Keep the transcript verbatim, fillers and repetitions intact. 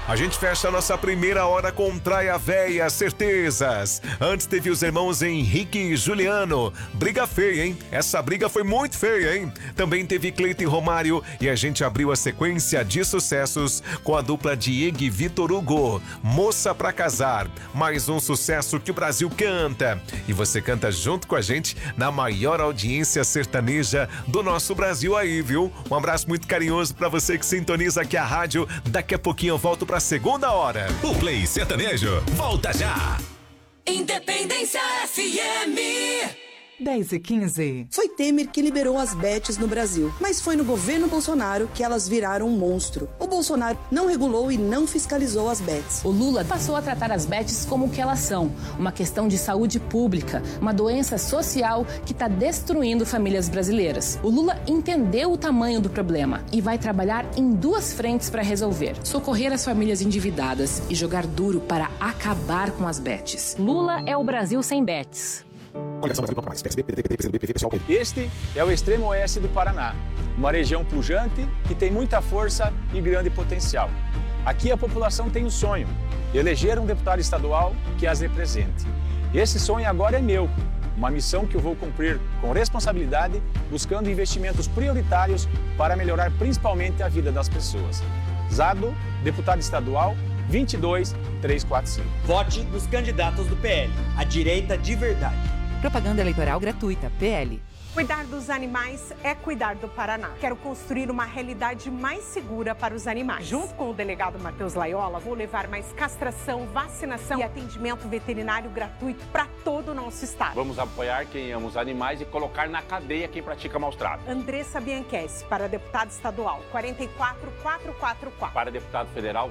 A gente fecha a nossa primeira hora com Traia Véia Certezas. Antes teve os irmãos Henrique e Juliano. Briga feia, hein? Essa briga foi muito feia, hein? Também teve Cleiton e Romário e a gente abriu a sequência de sucessos com a dupla Diego e Vitor Hugo. Moça pra Casar. Mais um sucesso que o Brasil canta. E você canta junto com a gente na maior audiência sertaneja do nosso Brasil aí, viu? Um abraço muito carinhoso pra você que sintoniza aqui a rádio. Daqui a pouquinho eu volto pra segunda hora. O Play Sertanejo volta já. Independência F M. dez e quinze. Foi Temer que liberou as bets no Brasil, mas foi no governo Bolsonaro que elas viraram um monstro. O Bolsonaro não regulou e não fiscalizou as bets. O Lula passou a tratar as bets como o que elas são, uma questão de saúde pública, uma doença social que está destruindo famílias brasileiras. O Lula entendeu o tamanho do problema e vai trabalhar em duas frentes para resolver: socorrer as famílias endividadas e jogar duro para acabar com as bets. Lula é o Brasil sem bets. Este é o extremo oeste do Paraná, uma região pujante que tem muita força e grande potencial. Aqui a população tem um sonho: eleger um deputado estadual que as represente. Esse sonho agora é meu, uma missão que eu vou cumprir com responsabilidade, buscando investimentos prioritários para melhorar principalmente a vida das pessoas. Zado, deputado estadual, vinte e dois, trezentos e quarenta e cinco. Vote nos candidatos do P L, a direita de verdade. Propaganda eleitoral gratuita, P L. Cuidar dos animais é cuidar do Paraná. Quero construir uma realidade mais segura para os animais. Junto com o delegado Matheus Laiola, vou levar mais castração, vacinação e atendimento veterinário gratuito para todo o nosso estado. Vamos apoiar quem ama os animais e colocar na cadeia quem pratica maus tratos. Andressa Bianchessi, para deputada estadual, quatro quatro quatro quatro quatro. Para deputado federal,